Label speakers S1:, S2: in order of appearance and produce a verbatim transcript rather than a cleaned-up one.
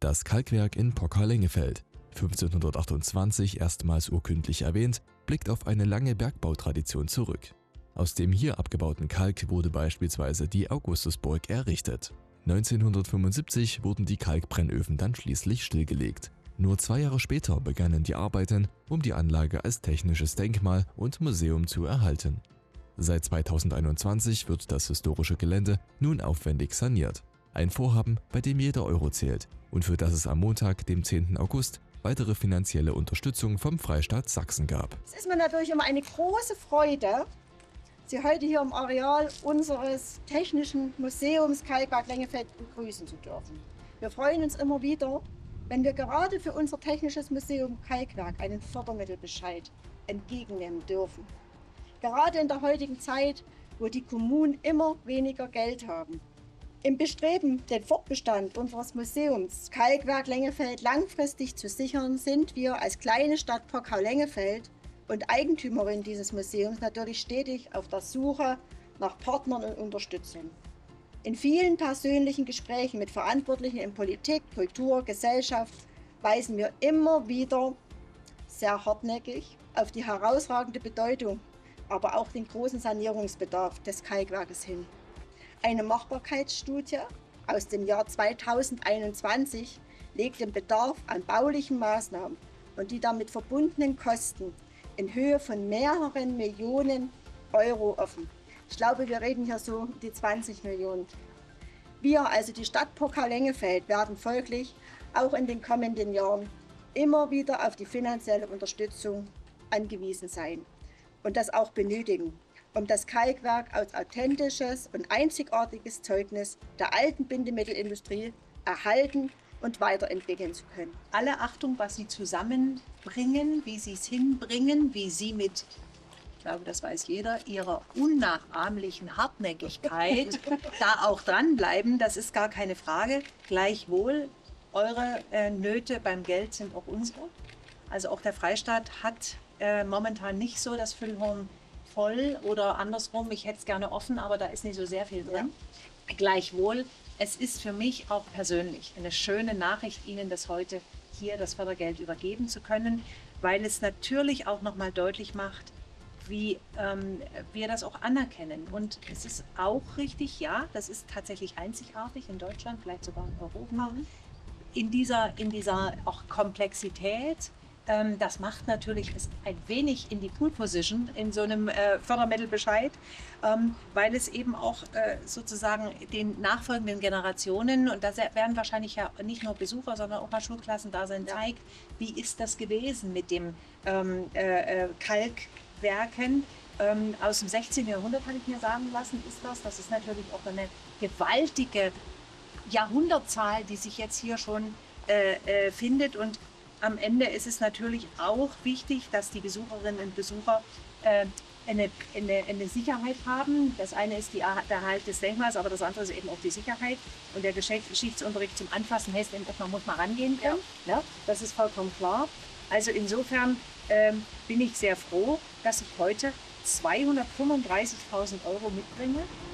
S1: Das Kalkwerk in Pockar-Lengefeld, fünfzehnhundertachtundzwanzig erstmals urkundlich erwähnt, blickt auf eine lange Bergbautradition zurück. Aus dem hier abgebauten Kalk wurde beispielsweise die Augustusburg errichtet. neunzehnhundertfünfundsiebzig wurden die Kalkbrennöfen dann schließlich stillgelegt. Nur zwei Jahre später begannen die Arbeiten, um die Anlage als technisches Denkmal und Museum zu erhalten. Seit zweitausendeinundzwanzig wird das historische Gelände nun aufwendig saniert. Ein Vorhaben, bei dem jeder Euro zählt und für das es am Montag, dem zehnten August, weitere finanzielle Unterstützung vom Freistaat Sachsen gab.
S2: Es ist mir natürlich immer eine große Freude, Sie heute hier im Areal unseres Technischen Museums Kalkwerk Lengefeld begrüßen zu dürfen. Wir freuen uns immer wieder, wenn wir gerade für unser Technisches Museum Kalkwerk einen Fördermittelbescheid entgegennehmen dürfen. Gerade in der heutigen Zeit, wo die Kommunen immer weniger Geld haben. Im Bestreben, den Fortbestand unseres Museums Kalkwerk Lengefeld langfristig zu sichern, sind wir als kleine Stadt Pockar-Lengefeld und Eigentümerin dieses Museums natürlich stetig auf der Suche nach Partnern und Unterstützung. In vielen persönlichen Gesprächen mit Verantwortlichen in Politik, Kultur, Gesellschaft weisen wir immer wieder sehr hartnäckig auf die herausragende Bedeutung, aber auch den großen Sanierungsbedarf des Kalkwerkes hin. Eine Machbarkeitsstudie aus dem Jahr zweitausendeinundzwanzig legt den Bedarf an baulichen Maßnahmen und die damit verbundenen Kosten in Höhe von mehreren Millionen Euro offen. Ich glaube, wir reden hier so um die zwanzig Millionen. Wir, also die Stadt Pockar-Lengefeld, werden folglich auch in den kommenden Jahren immer wieder auf die finanzielle Unterstützung angewiesen sein und das auch benötigen, um das Kalkwerk als authentisches und einzigartiges Zeugnis der alten Bindemittelindustrie erhalten und weiterentwickeln zu können.
S3: Alle Achtung, was Sie zusammenbringen, wie Sie es hinbringen, wie Sie mit, ich glaube, das weiß jeder, Ihrer unnachahmlichen Hartnäckigkeit da auch dranbleiben, das ist gar keine Frage. Gleichwohl, eure äh, Nöte beim Geld sind auch unsere. Also auch der Freistaat hat äh, momentan nicht so das Füllhorn voll oder andersrum, ich hätte es gerne offen, aber da ist nicht so sehr viel drin. Ja. Gleichwohl, es ist für mich auch persönlich eine schöne Nachricht, Ihnen das heute hier, das Fördergeld übergeben zu können, weil es natürlich auch nochmal deutlich macht, wie ähm, wir das auch anerkennen. Und es ist auch richtig, ja, das ist tatsächlich einzigartig in Deutschland, vielleicht sogar in Europa, in dieser, in dieser auch Komplexität. Ähm, das macht natürlich es ein wenig in die Pool Position in so einem äh, Fördermittelbescheid, ähm, weil es eben auch äh, sozusagen den nachfolgenden Generationen, und da werden wahrscheinlich ja nicht nur Besucher, sondern auch mal Schulklassen da sein, ja, zeigt, wie ist das gewesen mit dem ähm, äh, Kalkwerken. Ähm, aus dem sechzehnten Jahrhundert, habe ich mir sagen lassen, ist das. Das ist natürlich auch eine gewaltige Jahrhundertzahl, die sich jetzt hier schon äh, äh, findet. Und am Ende ist es natürlich auch wichtig, dass die Besucherinnen und Besucher äh, eine, eine, eine Sicherheit haben. Das eine ist die, der Erhalt des Denkmals, aber das andere ist eben auch die Sicherheit. Und der Geschichtsunterricht zum Anfassen heißt eben auch, man muss mal rangehen können. Ja. Ja, das ist vollkommen klar. Also insofern ähm, bin ich sehr froh, dass ich heute zweihundertfünfunddreißigtausend Euro mitbringe.